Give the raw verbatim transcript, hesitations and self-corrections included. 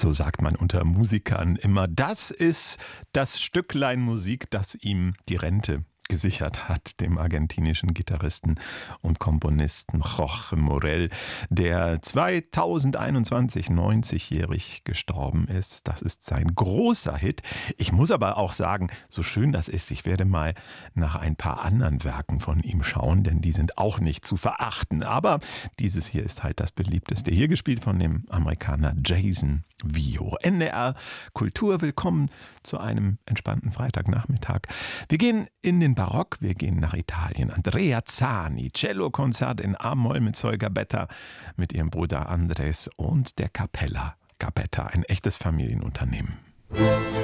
So sagt man unter Musikern immer. Das ist das Stücklein Musik, das ihm die Rente gesichert hat, dem argentinischen Gitarristen und Komponisten Jorge Morel, der zweitausendeinundzwanzig neunzigjährig gestorben ist. Das ist sein großer Hit. Ich muss aber auch sagen, so schön das ist, ich werde mal nach ein paar anderen Werken von ihm schauen, denn die sind auch nicht zu verachten. Aber dieses hier ist halt das beliebteste. Hier gespielt von dem Amerikaner Jason Vio. N D R Kultur, willkommen zu einem entspannten Freitagnachmittag. Wir gehen in den Barock, wir gehen nach Italien. Andrea Zani, Cellokonzert in A-Moll mit Sol Gabetta, mit ihrem Bruder Andres und der Capella Gabetta, ein echtes Familienunternehmen.